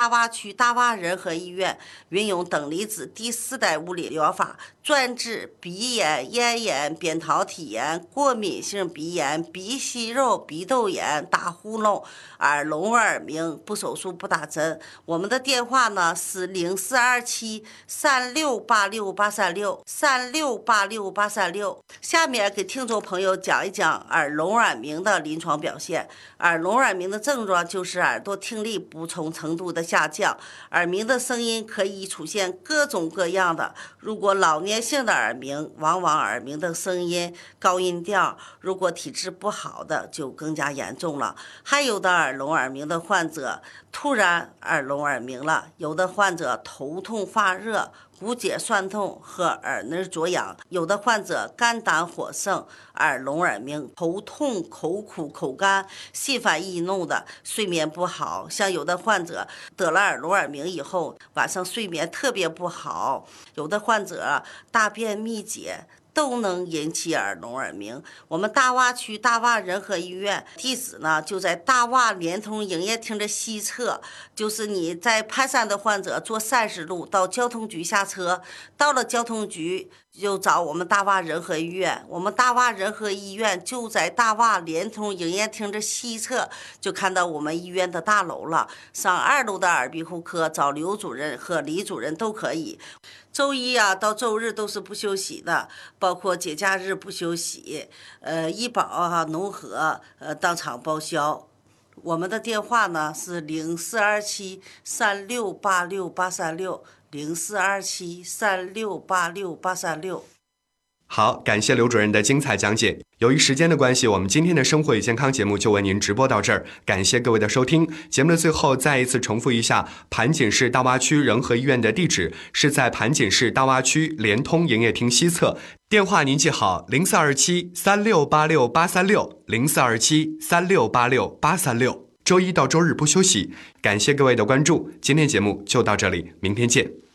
大洼区大洼仁和医院运用等离子第4代物理疗法，专治鼻炎、咽炎、扁桃体炎、过敏性鼻炎、鼻息肉、鼻窦炎、打呼噜、耳聋耳鸣，不手术不打针。我们的电话呢是042736868363686836。下面给听众朋友讲一讲耳聋耳鸣的临床表现。耳聋耳鸣的症状就是耳朵听力不同程度的下降，耳鸣的声音可以出现各种各样的。如果老年性的耳鸣，往往耳鸣的声音高音调，如果体质不好的就更加严重了。还有的耳聋耳鸣的患者突然耳聋耳鸣了，有的患者头痛发热、骨节酸痛和耳根灼痒，有的患者肝胆火盛、耳聋耳鸣、头痛、口苦、口干、心烦易怒的，睡眠不好。像有的患者得了耳聋耳鸣以后，晚上睡眠特别不好，有的患者大便秘结，都能引起耳聋耳鸣。我们大洼区大洼仁和医院地址呢就在大洼联通营业厅的西侧，就是你在盘山的患者坐30路到交通局下车，到了交通局就找我们大洼仁和医院。我们大洼仁和医院就在大洼联通营业厅的西侧，就看到我们医院的大楼了。上2楼的耳鼻喉科找刘主任和李主任都可以。周一到周日都是不休息的，包括节假日不休息。医保农合当场报销。我们的电话呢是0427368686，042736868636。 好，感谢刘主任的精彩讲解。由于时间的关系，我们今天的生活与健康节目就为您直播到这儿，感谢各位的收听。节目的最后再一次重复一下，盘锦市大洼区仁和医院的地址是在盘锦市大洼区联通营业厅西侧，电话您记好042736868360，042736868360。周一到周日不休息。感谢各位的关注，今天节目就到这里，明天见。